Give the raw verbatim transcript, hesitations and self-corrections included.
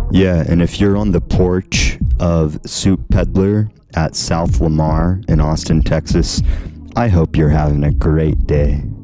Yeah, and if you're on the porch of Soup Peddler at South Lamar in Austin, Texas, I hope you're having a great day.